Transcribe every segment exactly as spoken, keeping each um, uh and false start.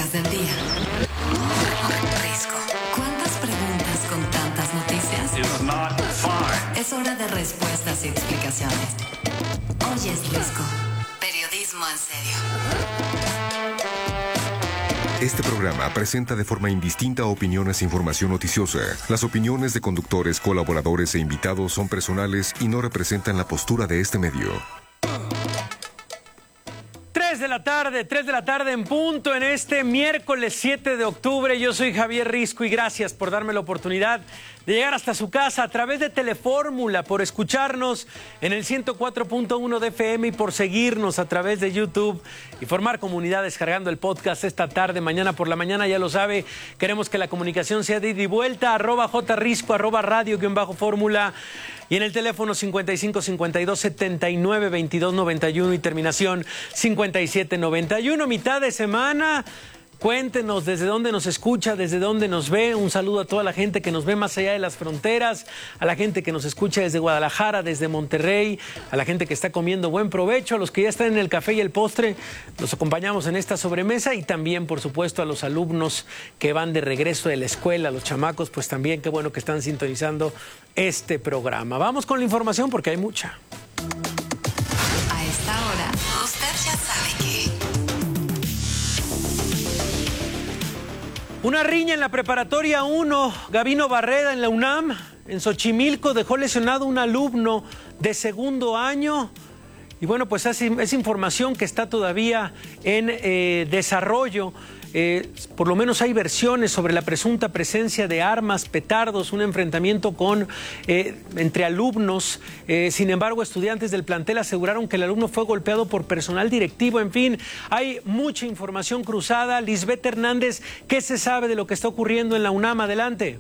noticias del día. Risco. ¿Cuántas preguntas con tantas noticias? It's not fine. Es hora de respuestas y explicaciones. Hoy es Risco. Periodismo en serio. Este programa presenta de forma indistinta opiniones e información noticiosa. Las opiniones de conductores, colaboradores e invitados son personales y no representan la postura de este medio. tres de la tarde, tres de la tarde en punto en este miércoles siete de octubre. Yo soy Javier Risco y gracias por darme la oportunidad de llegar hasta su casa a través de Telefórmula, por escucharnos en el ciento cuatro punto uno de F M y por seguirnos a través de YouTube y formar comunidad descargando el podcast esta tarde, mañana por la mañana, ya lo sabe. Queremos que la comunicación sea de ida y vuelta, arroba jrisco, arroba radio, guión bajo fórmula, y en el teléfono cincuenta y cinco cincuenta y dos setenta y nueve veintidós noventa y uno y terminación cincuenta y siete noventa y uno. Mitad de semana. Cuéntenos desde dónde nos escucha, desde dónde nos ve. Un saludo a toda la gente que nos ve más allá de las fronteras, a la gente que nos escucha desde Guadalajara, desde Monterrey, a la gente que está comiendo buen provecho, a los que ya están en el café y el postre. Los acompañamos en esta sobremesa y también, por supuesto, a los alumnos que van de regreso de la escuela, a los chamacos, pues también qué bueno que están sintonizando este programa. Vamos con la información porque hay mucha. A esta hora, usted ya sabe que... Una riña en la preparatoria uno, Gabino Barreda en la UNAM, en Xochimilco, dejó lesionado un alumno de segundo año. Y bueno, pues es, es información que está todavía en eh, desarrollo. Eh, por lo menos hay versiones sobre la presunta presencia de armas, petardos, un enfrentamiento con eh, entre alumnos. Eh, sin embargo, estudiantes del plantel aseguraron que el alumno fue golpeado por personal directivo. En fin, hay mucha información cruzada. Lisbeth Hernández, ¿qué se sabe de lo que está ocurriendo en la UNAM? Adelante.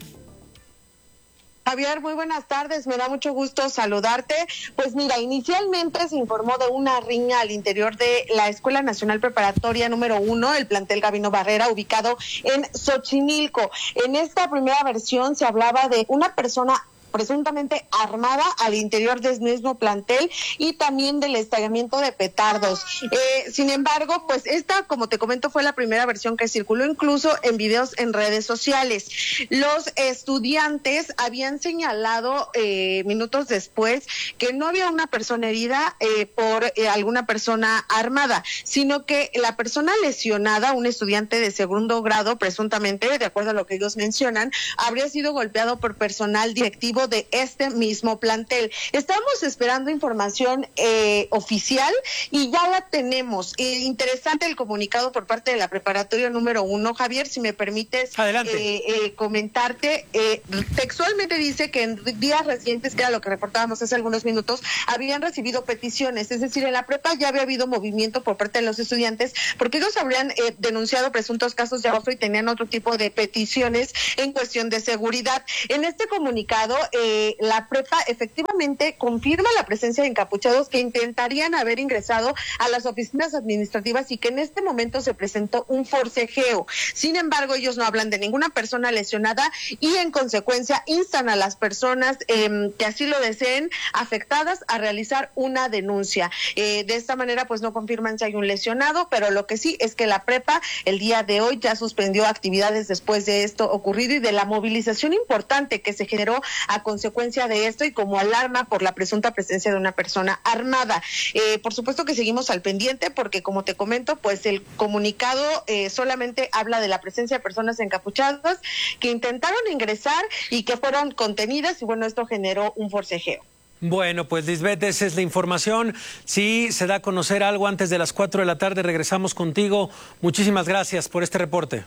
Javier, muy buenas tardes, me da mucho gusto saludarte. Pues mira, inicialmente se informó de una riña al interior de la Escuela Nacional Preparatoria número uno, el plantel Gabino Barrera, ubicado en Xochimilco. En esta primera versión se hablaba de una persona presuntamente armada al interior del mismo plantel y también del estallamiento de petardos. Eh, sin embargo, pues esta, como te comento, fue la primera versión que circuló incluso en videos en redes sociales. Los estudiantes habían señalado eh, minutos después que no había una persona herida eh, por eh, alguna persona armada, sino que la persona lesionada, un estudiante de segundo grado, presuntamente, de acuerdo a lo que ellos mencionan, habría sido golpeado por personal directivo de este mismo plantel. Estamos esperando información eh, oficial y ya la tenemos. Eh, interesante el comunicado por parte de la preparatoria número uno. Javier, si me permites Adelante. Eh, eh, comentarte, eh, textualmente dice que en días recientes, que era lo que reportábamos hace algunos minutos, habían recibido peticiones, es decir, en la prepa ya había habido movimiento por parte de los estudiantes, porque ellos habrían eh, denunciado presuntos casos de abuso y tenían otro tipo de peticiones en cuestión de seguridad. En este comunicado, Eh, la prepa efectivamente confirma la presencia de encapuchados que intentarían haber ingresado a las oficinas administrativas y que en este momento se presentó un forcejeo. Sin embargo, ellos no hablan de ninguna persona lesionada y en consecuencia instan a las personas eh, que así lo deseen afectadas a realizar una denuncia. Eh, de esta manera pues no confirman si hay un lesionado, pero lo que sí es que la prepa el día de hoy ya suspendió actividades después de esto ocurrido y de la movilización importante que se generó a consecuencia de esto y como alarma por la presunta presencia de una persona armada. Eh, por supuesto que seguimos al pendiente porque, como te comento, pues el comunicado eh, solamente habla de la presencia de personas encapuchadas que intentaron ingresar y que fueron contenidas y bueno, esto generó un forcejeo. Bueno, pues Lisbeth, esa es la información. Si se da a conocer algo antes de las cuatro de la tarde, regresamos contigo. Muchísimas gracias por este reporte.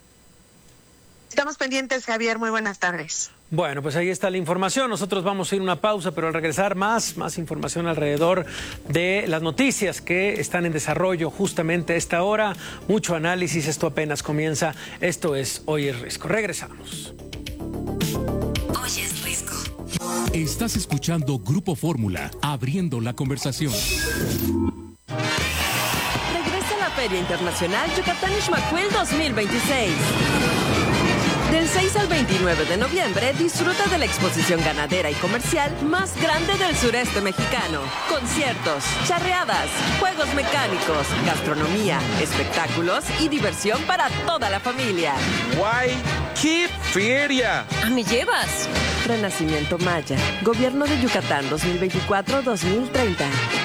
Estamos pendientes, Javier. Muy buenas tardes. Bueno, pues ahí está la información. Nosotros vamos a ir a una pausa, pero al regresar más, más información alrededor de las noticias que están en desarrollo justamente a esta hora. Mucho análisis, esto apenas comienza. Esto es Hoy es Risco. Regresamos. Hoy es Risco. Estás escuchando Grupo Fórmula, abriendo la conversación. Regresa a la Feria Internacional Yucatán Ixmaquil dos mil veintiséis. Del seis al veintinueve de noviembre, disfruta de la exposición ganadera y comercial más grande del sureste mexicano. Conciertos, charreadas, juegos mecánicos, gastronomía, espectáculos y diversión para toda la familia. ¡Guay! ¡Qué feria! ¿A me llevas? Renacimiento Maya. Gobierno de Yucatán dos mil veinticuatro a dos mil treinta.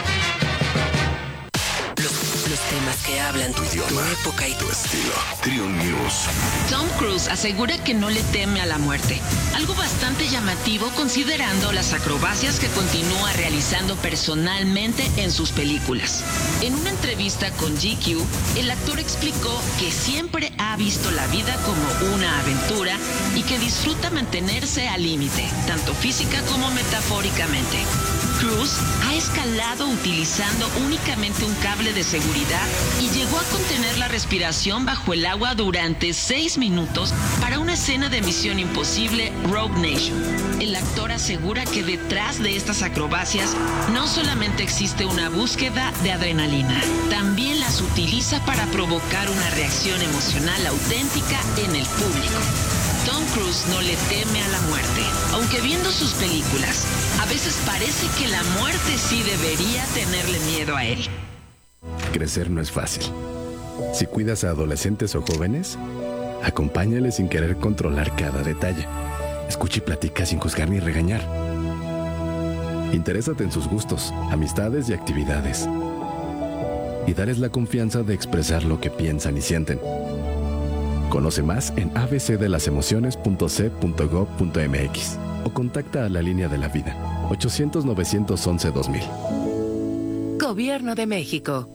Los temas que hablan tu idioma, tu época y tu estilo. Trio News. Tom Cruise asegura que no le teme a la muerte, algo bastante llamativo considerando las acrobacias que continúa realizando personalmente en sus películas. En una entrevista con G Q, el actor explicó que siempre ha visto la vida como una aventura y que disfruta mantenerse al límite, tanto física como metafóricamente. Cruise ha escalado utilizando únicamente un cable de seguridad y llegó a contener la respiración bajo el agua durante seis minutos para una escena de Misión Imposible Rogue Nation. El actor asegura que detrás de estas acrobacias no solamente existe una búsqueda de adrenalina, también las utiliza para provocar una reacción emocional auténtica en el público. Tom Cruise no le teme a la muerte, aunque viendo sus películas, a veces parece que la muerte sí debería tenerle miedo a él. Crecer no es fácil. Si cuidas a adolescentes o jóvenes, acompáñales sin querer controlar cada detalle. Escucha y platica sin juzgar ni regañar. Interésate en sus gustos, amistades y actividades. Y darles la confianza de expresar lo que piensan y sienten. Conoce más en a b c de las emociones punto c punto gov punto m x o contacta a la línea de la vida ochocientos, novecientos once, dos mil. Gobierno de México.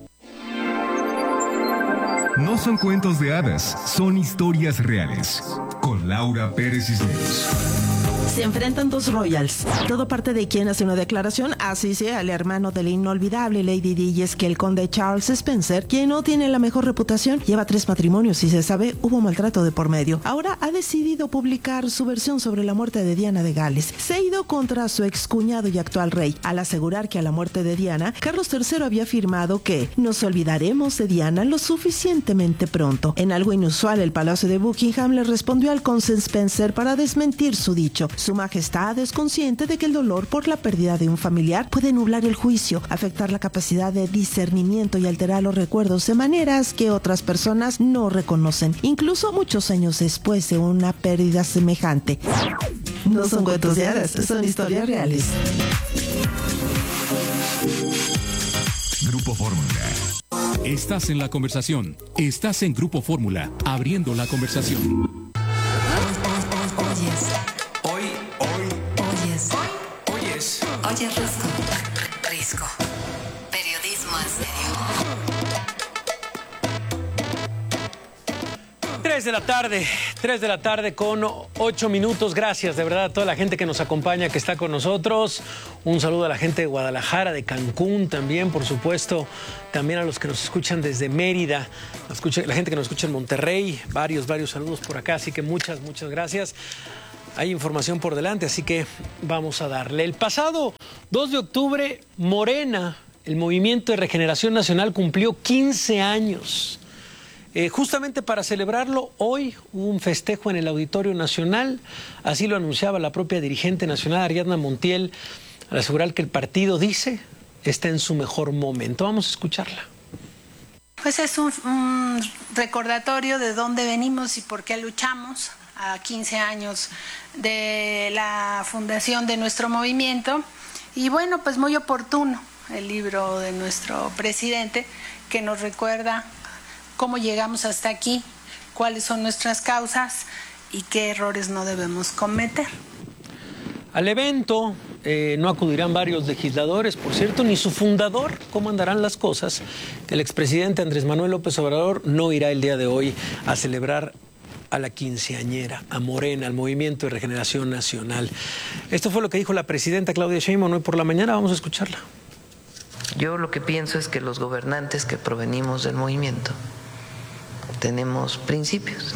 No son cuentos de hadas, son historias reales. Con Laura Pérez Cisneros. Se enfrentan dos royals. Todo parte de quien hace una declaración, así sea el hermano de la inolvidable Lady Di, y es que el conde Charles Spencer, quien no tiene la mejor reputación, lleva tres matrimonios y se sabe hubo maltrato de por medio. Ahora ha decidido publicar su versión sobre la muerte de Diana de Gales. Se ha ido contra su excuñado y actual rey, al asegurar que a la muerte de Diana, Carlos tercero había afirmado que nos olvidaremos de Diana lo suficientemente pronto. En algo inusual, el Palacio de Buckingham le respondió al conde Spencer para desmentir su dicho. Su majestad es consciente de que el dolor por la pérdida de un familiar puede nublar el juicio, afectar la capacidad de discernimiento y alterar los recuerdos de maneras que otras personas no reconocen, incluso muchos años después de una pérdida semejante. No son cuentos de hadas, son historias reales. Grupo Fórmula. Estás en la conversación. Estás en Grupo Fórmula, abriendo la conversación. Oye, Risco. Risco. Periodismo en serio. Tres de la tarde, tres de la tarde con ocho minutos. Gracias de verdad a toda la gente que nos acompaña, que está con nosotros. Un saludo a la gente de Guadalajara, de Cancún también, por supuesto. También a los que nos escuchan desde Mérida, la gente que nos escucha en Monterrey. Varios, varios saludos por acá, así que muchas, muchas gracias. Hay información por delante, así que vamos a darle. El pasado dos de octubre, Morena, el Movimiento de Regeneración Nacional, cumplió quince años. Eh, justamente para celebrarlo, hoy hubo un festejo en el Auditorio Nacional. Así lo anunciaba la propia dirigente nacional, Ariadna Montiel, al asegurar que el partido, dice, está en su mejor momento. Vamos a escucharla. Pues es un, un recordatorio de dónde venimos y por qué luchamos a quince años de la fundación de nuestro movimiento. Y bueno, pues muy oportuno el libro de nuestro presidente, que nos recuerda cómo llegamos hasta aquí, cuáles son nuestras causas y qué errores no debemos cometer. Al evento eh, no acudirán varios legisladores, por cierto, ni su fundador. ¿Cómo andarán las cosas? Que el expresidente Andrés Manuel López Obrador no irá el día de hoy a celebrar a la quinceañera, a Morena, al Movimiento de Regeneración Nacional. Esto fue lo que dijo la presidenta Claudia Sheinbaum hoy por la mañana. Vamos a escucharla. Yo lo que pienso es que los gobernantes que provenimos del movimiento tenemos principios.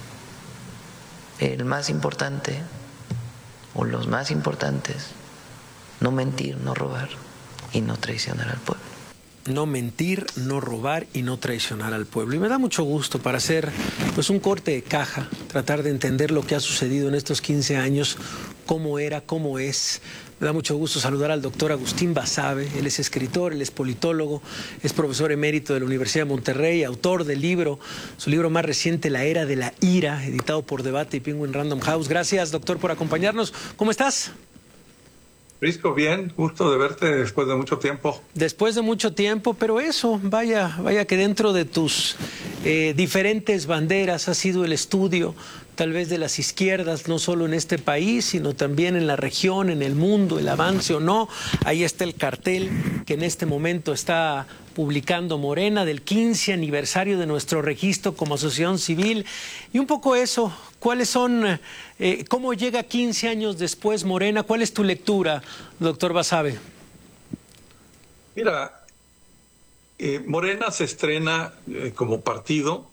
El más importante, o los más importantes, no mentir, no robar y no traicionar al pueblo. no mentir, no robar y no traicionar al pueblo. Y me da mucho gusto para hacer pues un corte de caja, tratar de entender lo que ha sucedido en estos quince años, cómo era, cómo es. Me da mucho gusto saludar al doctor Agustín Basabe. Él es escritor, él es politólogo, es profesor emérito de la Universidad de Monterrey, autor del libro, su libro más reciente, La Era de la Ira, editado por Debate y Penguin Random House. Gracias, doctor, por acompañarnos. ¿Cómo estás? Risco, bien, gusto de verte después de mucho tiempo. Después de mucho tiempo, pero eso, vaya, vaya que dentro de tus eh, diferentes banderas ha sido el estudio, tal vez de las izquierdas, no solo en este país, sino también en la región, en el mundo, el avance o no. Ahí está el cartel que en este momento está publicando Morena del quince aniversario de nuestro registro como asociación civil. Y un poco eso, ¿cuáles son, eh, cómo llega quince años después Morena? ¿Cuál es tu lectura, doctor Basabe? Mira, eh, Morena se estrena eh, como partido,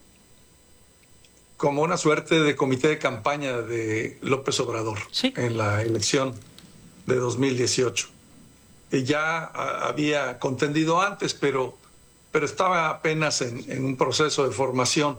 como una suerte de comité de campaña de López Obrador, ¿sí?, en la elección de dos mil dieciocho. Y ya a, había contendido antes, pero, pero estaba apenas en, en un proceso de formación.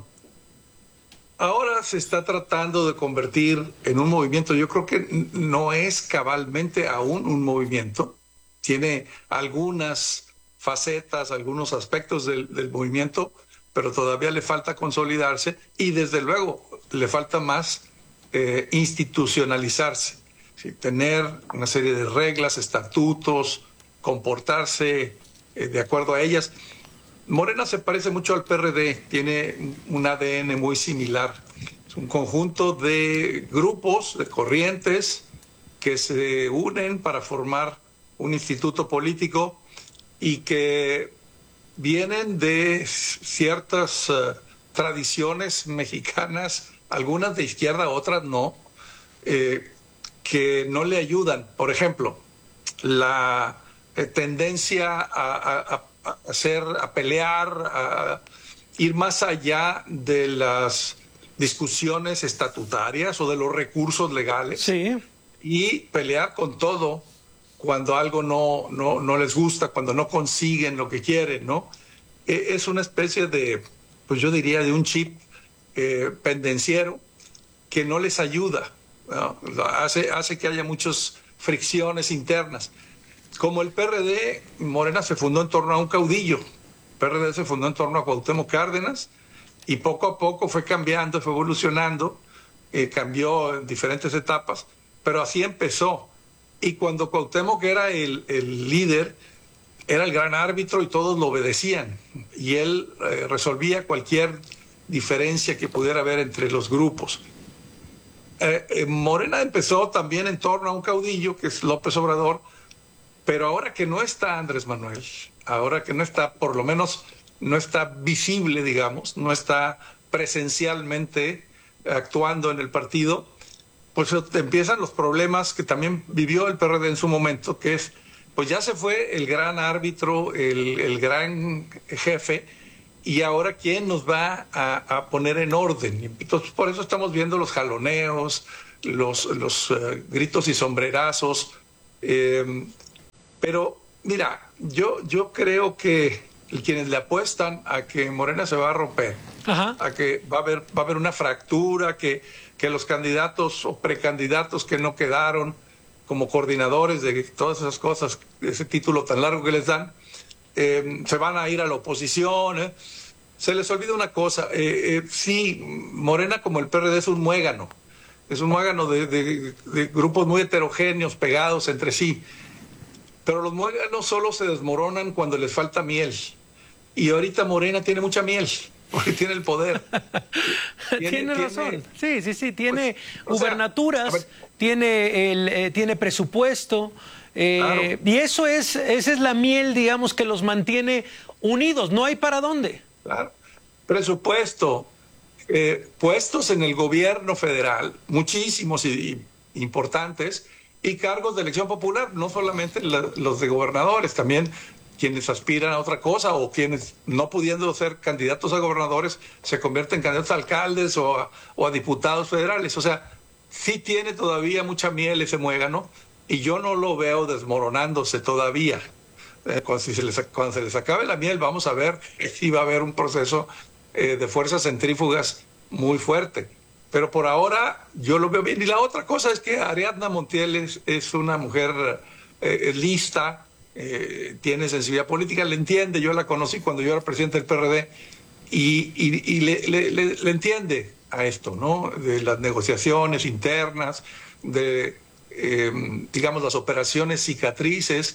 Ahora se está tratando de convertir en un movimiento. Yo creo que no es cabalmente aún un movimiento. Tiene algunas facetas, algunos aspectos del, del movimiento, pero todavía le falta consolidarse y desde luego le falta más eh, institucionalizarse, ¿sí? Tener una serie de reglas, estatutos, comportarse eh, de acuerdo a ellas. Morena se parece mucho al P R D, tiene un A D N muy similar. Es un conjunto de grupos, de corrientes que se unen para formar un instituto político y que vienen de ciertas uh, tradiciones mexicanas, algunas de izquierda, otras no, eh, que no le ayudan. Por ejemplo, la eh, tendencia a, a, a hacer, a pelear, a ir más allá de las discusiones estatutarias o de los recursos legales, sí, y pelear con todo cuando algo no, no, no les gusta, cuando no consiguen lo que quieren, ¿no? Es una especie de, pues yo diría, de un chip eh, pendenciero que no les ayuda, ¿no? Hace, hace que haya muchas fricciones internas. Como el P R D, Morena se fundó en torno a un caudillo. El P R D se fundó en torno a Cuauhtémoc Cárdenas y poco a poco fue cambiando, fue evolucionando, eh, cambió en diferentes etapas, pero así empezó. Y cuando Cuauhtémoc era el, el líder, era el gran árbitro y todos lo obedecían. Y él eh, resolvía cualquier diferencia que pudiera haber entre los grupos. Eh, eh, Morena empezó también en torno a un caudillo, que es López Obrador, pero ahora que no está Andrés Manuel, ahora que no está, por lo menos no está visible, digamos, no está presencialmente actuando en el partido, pues empiezan los problemas que también vivió el P R D en su momento, que es, pues ya se fue el gran árbitro, el, el gran jefe, y ahora ¿quién nos va a, a poner en orden? Entonces, por eso estamos viendo los jaloneos, los, los uh, gritos y sombrerazos. Eh, pero, mira, yo, yo creo que quienes le apuestan a que Morena se va a romper, Ajá. a que va a haber, va a haber una fractura, que... que los candidatos o precandidatos que no quedaron como coordinadores de todas esas cosas, ese título tan largo que les dan, eh, se van a ir a la oposición. ¿eh? Se les olvida una cosa, eh, eh, sí, Morena como el P R D es un muégano, es un muégano de, de, de grupos muy heterogéneos, pegados entre sí, pero los muéganos solo se desmoronan cuando les falta miel, y ahorita Morena tiene mucha miel. Porque tiene el poder. Tiene, tiene razón. Tiene, sí, sí, sí. Tiene pues, gubernaturas, sea, tiene, el, eh, tiene presupuesto. Eh, claro. Y eso es, esa es la miel, digamos, que los mantiene unidos. No hay para dónde. Claro. Presupuesto. Eh, puestos en el gobierno federal, muchísimos y, y importantes, y cargos de elección popular, no solamente la, los de gobernadores, también quienes aspiran a otra cosa o quienes no pudiendo ser candidatos a gobernadores se convierten en candidatos a alcaldes o a, o a diputados federales. O sea, sí tiene todavía mucha miel ese muégano y yo no lo veo desmoronándose todavía. Eh, cuando, si se les, cuando se les acabe la miel, vamos a ver si va a haber un proceso eh, de fuerzas centrífugas muy fuerte. Pero por ahora yo lo veo bien. Y la otra cosa es que Ariadna Montiel es, es una mujer eh, lista, eh, tiene sensibilidad política, le entiende. Yo la conocí cuando yo era presidente del P R D y, y, y le, le, le, le entiende a esto, ¿no? De las negociaciones internas, de, eh, digamos, las operaciones cicatrices.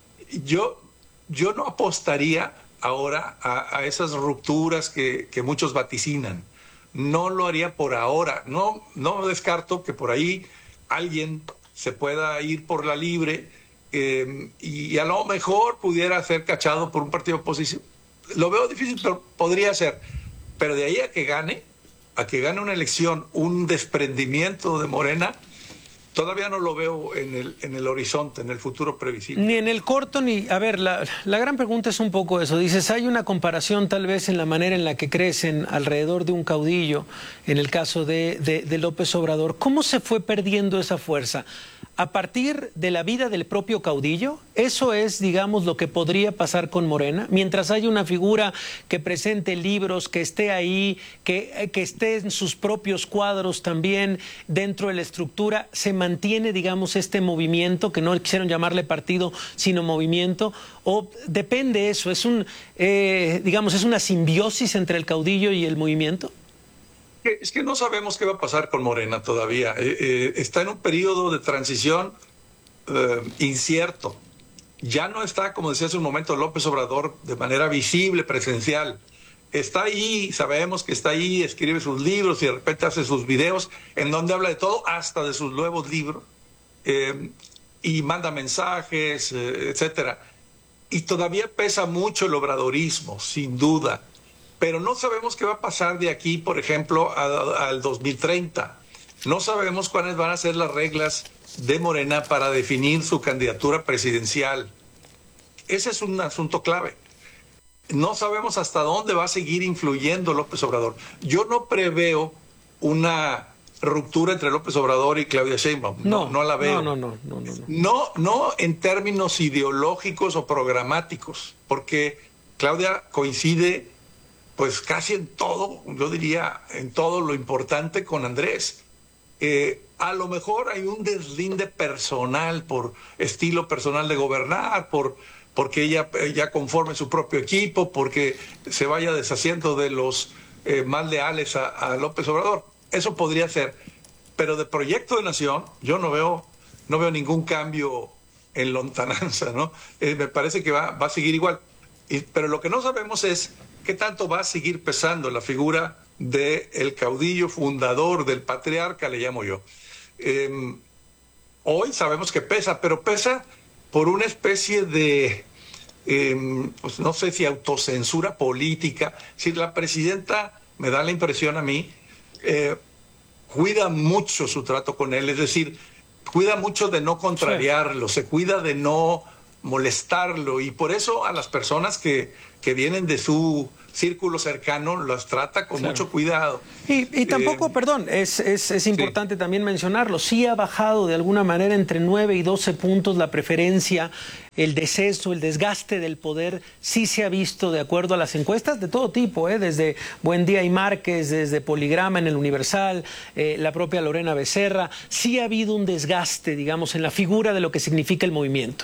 Yo, yo no apostaría ahora a, a esas rupturas que, que muchos vaticinan. No lo haría por ahora. No, no descarto que por ahí alguien se pueda ir por la libre eh, y a lo mejor pudiera ser cachado por un partido de oposición. Lo veo difícil, pero podría ser. Pero de ahí a que gane, a que gane una elección, un desprendimiento de Morena, todavía no lo veo en el, en el horizonte, en el futuro previsible. Ni en el corto, ni... A ver, la, la gran pregunta es un poco eso. Dices, hay una comparación tal vez en la manera en la que crecen alrededor de un caudillo, en el caso de, de, de López Obrador. ¿Cómo se fue perdiendo esa fuerza? ¿A partir de la vida del propio caudillo? ¿Eso es, digamos, lo que podría pasar con Morena? Mientras haya una figura que presente libros, que esté ahí, que, que esté en sus propios cuadros también dentro de la estructura, ¿se mantiene, digamos, este movimiento, que no quisieron llamarle partido, sino movimiento? ¿O depende eso? ¿Es un, eh, digamos, es una simbiosis entre el caudillo y el movimiento? Es que no sabemos qué va a pasar con Morena todavía. Eh, eh, está en un periodo de transición eh, incierto. Ya no está, como decía hace un momento, López Obrador de manera visible, presencial. Está ahí, sabemos que está ahí, escribe sus libros y de repente hace sus videos en donde habla de todo, hasta de sus nuevos libros, eh, y manda mensajes, eh, etcétera. Y todavía pesa mucho el obradorismo, sin duda. Pero no sabemos qué va a pasar de aquí, por ejemplo, a, al dos mil treinta. No sabemos cuáles van a ser las reglas de Morena para definir su candidatura presidencial. Ese es un asunto clave. No sabemos hasta dónde va a seguir influyendo López Obrador. Yo no preveo una ruptura entre López Obrador y Claudia Sheinbaum. No, no, no la veo. No, no, no, no, no. No, no en términos ideológicos o programáticos, porque Claudia coincide pues casi en todo, yo diría, en todo lo importante con Andrés. Eh, a lo mejor hay un deslinde personal, por estilo personal de gobernar, por porque ella ya conforme su propio equipo, porque se vaya deshaciendo de los eh, más leales a, a López Obrador. Eso podría ser. Pero de proyecto de nación, yo no veo, no veo ningún cambio en lontananza, ¿no? Eh, me parece que va, va a seguir igual. Y, pero lo que no sabemos es qué tanto va a seguir pesando la figura del caudillo fundador, del patriarca, le llamo yo. Eh, hoy sabemos que pesa, pero pesa por una especie de, eh, pues no sé si autocensura política. Si la presidenta, me da la impresión a mí, eh, cuida mucho su trato con él, es decir, cuida mucho de no contrariarlo, sí. Se cuida de no molestarlo, y por eso a las personas que, que vienen de su círculo cercano las trata con claro. mucho cuidado. Y, y tampoco, eh, perdón, es, es, es importante sí. también mencionarlo, sí ha bajado de alguna manera entre nueve y doce puntos la preferencia, el deceso, el desgaste del poder, sí se ha visto de acuerdo a las encuestas de todo tipo, ¿eh? Desde Buen Día y Márquez, desde Poligrama en el Universal, eh, la propia Lorena Becerra, sí ha habido un desgaste, digamos, en la figura de lo que significa el movimiento.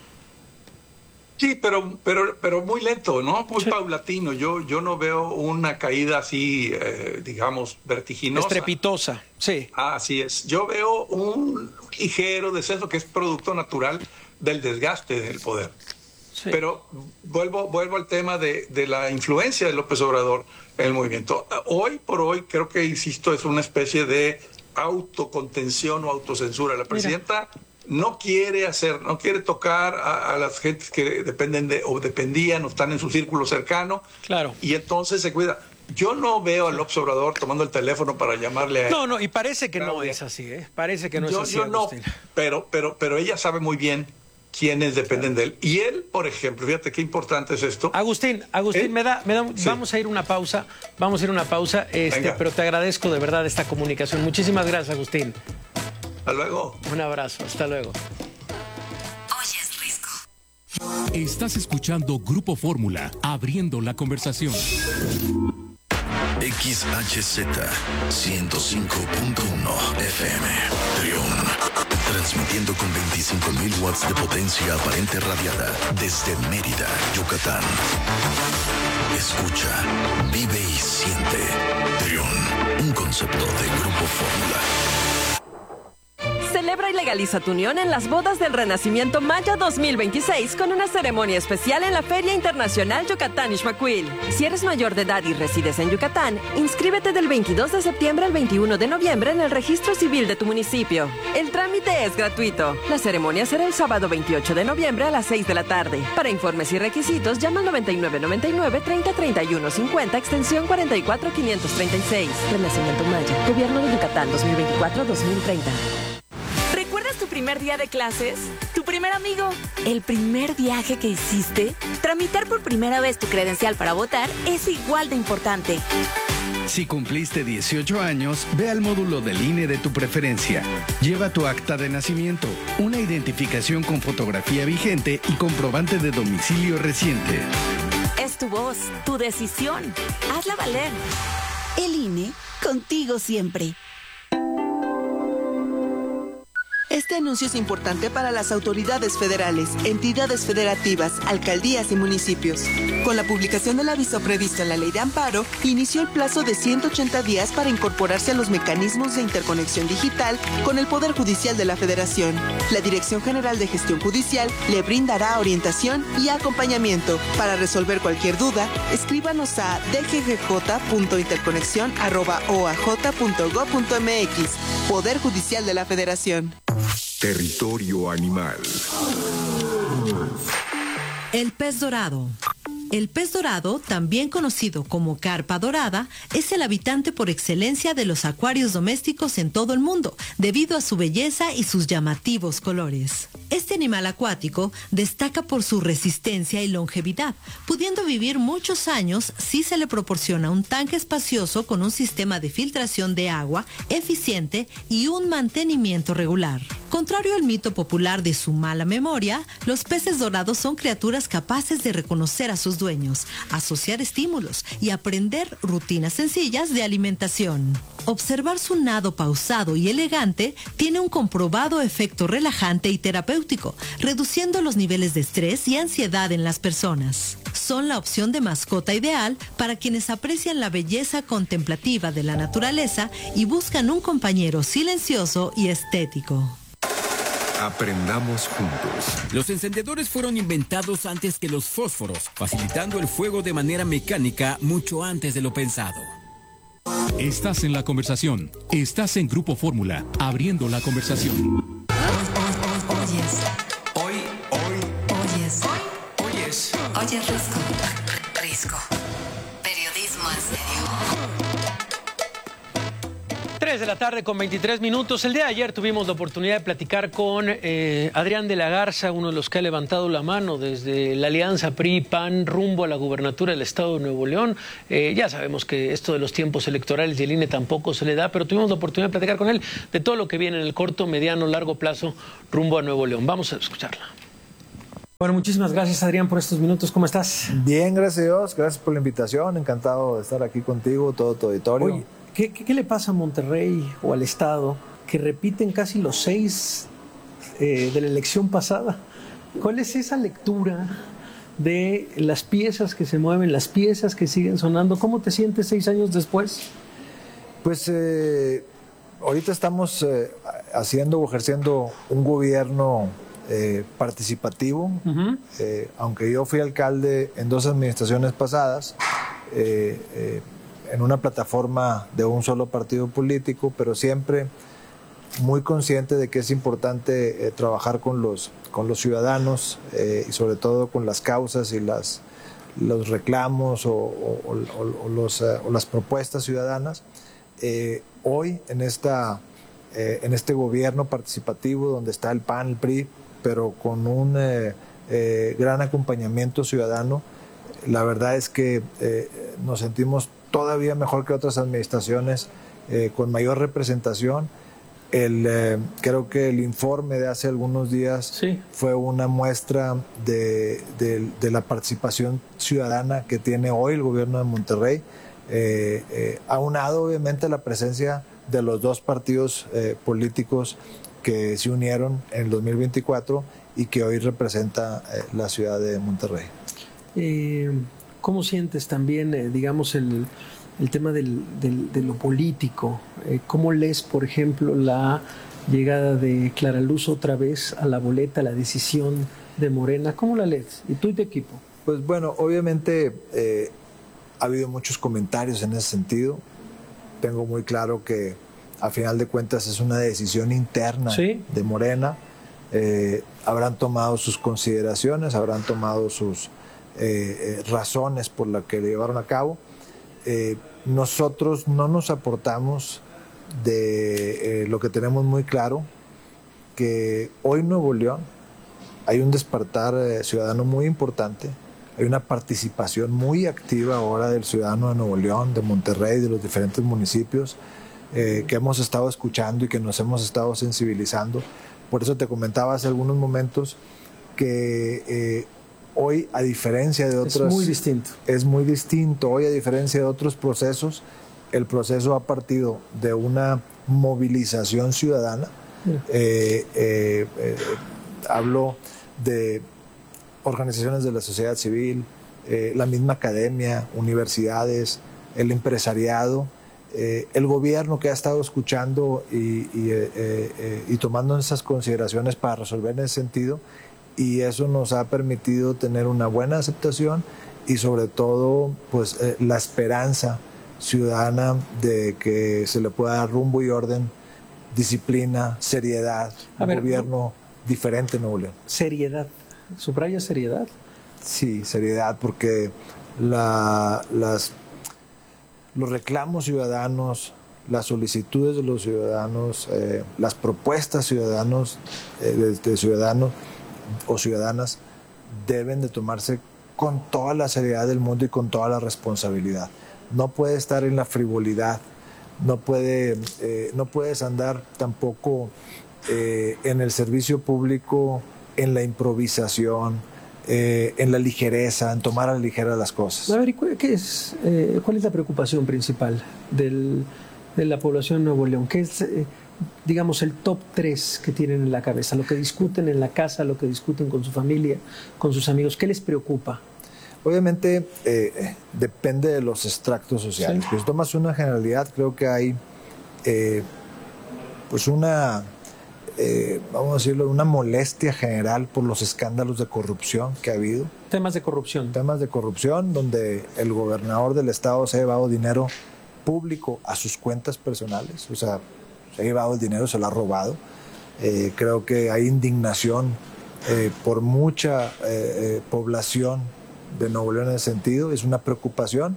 Sí, pero, pero, pero muy lento, ¿no? Muy sí. paulatino. Yo, yo no veo una caída así, eh, digamos, vertiginosa. Estrepitosa, sí. Así es. Yo veo un ligero descenso que es producto natural del desgaste del poder. Sí. Pero vuelvo, vuelvo al tema de, de la influencia de López Obrador en el movimiento. Hoy por hoy, creo que, insisto, es una especie de autocontención o autocensura. La presidenta... Mira. No quiere hacer, no quiere tocar a, a las gentes que dependen de, o dependían o están en su círculo cercano. Claro. Y entonces se cuida. Yo no veo al López Obrador tomando el teléfono para llamarle a él. No, no, y parece que Claudia. no es así, ¿eh? Parece que no yo, es así. Yo no, pero, pero, pero ella sabe muy bien quiénes dependen claro. de él. Y él, por ejemplo, fíjate qué importante es esto. Agustín, Agustín, ¿Eh? me da, me da, sí. vamos a ir una pausa, vamos a ir una pausa, este, pero te agradezco de verdad esta comunicación. Muchísimas gracias, Agustín. Hasta luego. Un abrazo, hasta luego. Hoy es Risco. Estás escuchando Grupo Fórmula, abriendo la conversación. X H Z ciento cinco punto uno F M, Trión. Transmitiendo con veinticinco mil watts de potencia aparente radiada desde Mérida, Yucatán. Escucha, vive y siente. Trión, un concepto de Grupo Fórmula. Celebra y legaliza tu unión en las bodas del Renacimiento Maya dos mil veintiséis con una ceremonia especial en la Feria Internacional Yucatán Ixmaquil. Si eres mayor de edad y resides en Yucatán, inscríbete del veintidós de septiembre al veintiuno de noviembre en el registro civil de tu municipio. El trámite es gratuito. La ceremonia será el sábado veintiocho de noviembre a las seis de la tarde. Para informes y requisitos, llama al noventa y nueve noventa y nueve treinta treinta y uno cincuenta, extensión cuarenta y cuatro quinientos treinta y seis. Renacimiento Maya, Gobierno de Yucatán dos mil veinticuatro a dos mil treinta. ¿Recuerdas tu primer día de clases? ¿Tu primer amigo? ¿El primer viaje que hiciste? Tramitar por primera vez tu credencial para votar es igual de importante. Si cumpliste dieciocho años, ve al módulo del I N E de tu preferencia. Lleva tu acta de nacimiento, una identificación con fotografía vigente y comprobante de domicilio reciente. Es tu voz, tu decisión. Hazla valer. El I N E, contigo siempre. Este anuncio es importante para las autoridades federales, entidades federativas, alcaldías y municipios. Con la publicación del aviso previsto en la Ley de Amparo, inició el plazo de ciento ochenta días para incorporarse a los mecanismos de interconexión digital con el Poder Judicial de la Federación. La Dirección General de Gestión Judicial le brindará orientación y acompañamiento. Para resolver cualquier duda, escríbanos a d g g j punto interconexión arroba o a j punto gob punto m x. Poder Judicial de la Federación. Territorio animal. El pez dorado. El pez dorado, también conocido como carpa dorada, es el habitante por excelencia de los acuarios domésticos en todo el mundo, debido a su belleza y sus llamativos colores. Este animal acuático destaca por su resistencia y longevidad, pudiendo vivir muchos años si se le proporciona un tanque espacioso con un sistema de filtración de agua eficiente y un mantenimiento regular. Contrario al mito popular de su mala memoria, los peces dorados son criaturas capaces de reconocer a sus dueños, asociar estímulos y aprender rutinas sencillas de alimentación. Observar su nado pausado y elegante tiene un comprobado efecto relajante y terapéutico, reduciendo los niveles de estrés y ansiedad en las personas. Son la opción de mascota ideal para quienes aprecian la belleza contemplativa de la naturaleza y buscan un compañero silencioso y estético. Aprendamos juntos. Los encendedores fueron inventados antes que los fósforos, facilitando el fuego de manera mecánica mucho antes de lo pensado. Estás en la conversación. Estás en Grupo Fórmula, abriendo la conversación. Oyes. Hoy, hoy. Oyes. Hoy. Oyes. Oyes Risco. Risco. Periodismo en serio. tres de la tarde con veintitrés minutos. El día de ayer tuvimos la oportunidad de platicar con eh, Adrián de la Garza, uno de los que ha levantado la mano desde la alianza P R I P A N rumbo a la gubernatura del estado de Nuevo León. Eh, ya sabemos que esto de los tiempos electorales y el I N E tampoco se le da, pero tuvimos la oportunidad de platicar con él de todo lo que viene en el corto, mediano, largo plazo rumbo a Nuevo León. Vamos a escucharla. Bueno, muchísimas gracias, Adrián, por estos minutos. ¿Cómo estás? Bien, gracias a Dios. Gracias por la invitación. Encantado de estar aquí contigo, todo tu auditorio. Oye, ¿qué, qué, qué le pasa a Monterrey o al Estado que repiten casi los seis eh, de la elección pasada? ¿Cuál es esa lectura de las piezas que se mueven, las piezas que siguen sonando? ¿Cómo te sientes seis años después? Pues eh, ahorita estamos eh, haciendo o ejerciendo un gobierno Eh, participativo, uh-huh. eh, aunque yo fui alcalde en dos administraciones pasadas, eh, eh, en una plataforma de un solo partido político, pero siempre muy consciente de que es importante eh, trabajar con los, con los ciudadanos eh, y sobre todo con las causas y las, los reclamos o, o, o, o, los, eh, o las propuestas ciudadanas. Eh, hoy en, esta, eh, en este gobierno participativo donde está el P A N, el P R I, pero con un eh, eh, gran acompañamiento ciudadano, la verdad es que eh, nos sentimos todavía mejor que otras administraciones, eh, con mayor representación El, eh, creo que el informe de hace algunos días sí. fue una muestra de, de, de la participación ciudadana que tiene hoy el gobierno de Monterrey, eh, eh, aunado obviamente a la presencia de los dos partidos eh, políticos que se unieron en el dos mil veinticuatro y que hoy representa eh, la ciudad de Monterrey. Eh, ¿Cómo sientes también, eh, digamos, el... el tema del, del, de lo político? Eh, ¿Cómo lees, por ejemplo, la llegada de Clara Luz otra vez a la boleta, la decisión de Morena? ¿Cómo la lees? ¿Y tú y tu equipo? Pues bueno, obviamente eh, ha habido muchos comentarios en ese sentido. Tengo muy claro que a final de cuentas es una decisión interna ¿Sí? de Morena. Eh, habrán tomado sus consideraciones, habrán tomado sus eh, eh, razones por las que le llevaron a cabo. Eh, nosotros no nos aportamos de eh, lo que tenemos muy claro, que hoy en Nuevo León hay un despertar eh, ciudadano muy importante, hay una participación muy activa ahora del ciudadano de Nuevo León, de Monterrey, de los diferentes municipios, eh, que hemos estado escuchando y que nos hemos estado sensibilizando. Por eso te comentaba hace algunos momentos que eh, hoy, a diferencia de otros... Es muy distinto. Es muy distinto. Hoy, a diferencia de otros procesos, el proceso ha partido de una movilización ciudadana. Sí. Eh, eh, eh, hablo de organizaciones de la sociedad civil, eh, la misma academia, universidades, el empresariado, eh, el gobierno que ha estado escuchando y, y, eh, eh, y tomando esas consideraciones para resolver en ese sentido. Y eso nos ha permitido tener una buena aceptación y sobre todo pues eh, la esperanza ciudadana de que se le pueda dar rumbo y orden, disciplina, seriedad, a un ver, gobierno diferente en Nuevo León. Seriedad, ¿subraya seriedad? Sí, seriedad, porque la, las, los reclamos ciudadanos, las solicitudes de los ciudadanos, eh, las propuestas ciudadanos, eh, de, de ciudadanos o ciudadanas deben de tomarse con toda la seriedad del mundo y con toda la responsabilidad. No puede estar en la frivolidad, no, puede, eh, no puedes andar tampoco eh, en el servicio público, en la improvisación, eh, en la ligereza, en tomar a la ligera las cosas. A ver, ¿qué es, eh, ¿cuál es la preocupación principal del, de la población de Nuevo León? ¿Qué es... Eh, digamos, el top tres que tienen en la cabeza, lo que discuten en la casa, lo que discuten con su familia, con sus amigos? ¿Qué les preocupa? Obviamente eh, depende de los extractos sociales. Sí. Si tomas una generalidad, creo que hay eh, pues una, eh, vamos a decirlo, una molestia general por los escándalos de corrupción que ha habido. Temas de corrupción. Temas de corrupción, donde el gobernador del estado se ha llevado dinero público a sus cuentas personales, o sea, se ha llevado el dinero, se lo ha robado. Eh, creo que hay indignación eh, por mucha eh, eh, población de Nuevo León en ese sentido. Es una preocupación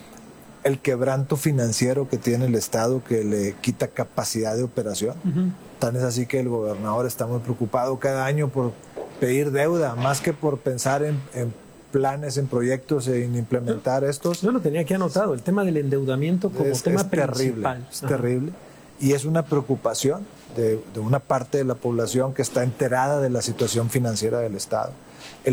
el quebranto financiero que tiene el Estado, que le quita capacidad de operación. Uh-huh. Tan es así que el gobernador está muy preocupado cada año por pedir deuda, más que por pensar en, en planes, en proyectos, en implementar yo, estos. Yo lo tenía aquí anotado, el tema del endeudamiento como es, tema es principal. Terrible, es Ajá. terrible. Y es una preocupación de, de una parte de la población que está enterada de la situación financiera del Estado. El